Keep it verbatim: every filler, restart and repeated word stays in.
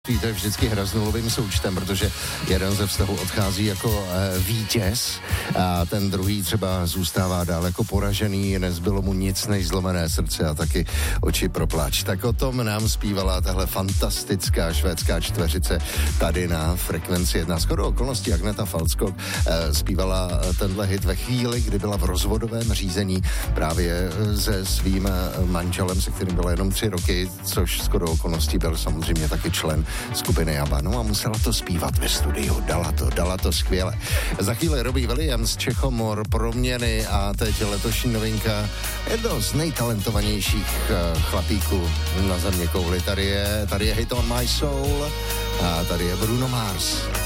To je vždycky hroznulovým součtem, protože jeden ze vztahu odchází jako e, vítěz a ten druhý třeba zůstává dál jako poražený, nezbylo mu nic než zlomené srdce a taky oči pro pláč. Tak o tom nám zpívala tahle fantastická švédská čtveřice tady na Frekvenci jedna. Shodou okolností Agneta Faltskog e, zpívala tenhle hit ve chvíli, kdy byla v rozvodovém řízení právě se svým manželem, se kterým byla jenom tři roky, což shodou okolností byl samozřejmě taky člen skupiny ABBA. No a musela to zpívat ve studiu. Dala to, dala to skvěle. Za chvíli Robbie Williams, Čechomor, Proměny a teď letošní novinka jedno z nejtalentovanějších uh, chlapíků na země kouli. Tady je, tady je Hit on My Soul a tady je Bruno Mars.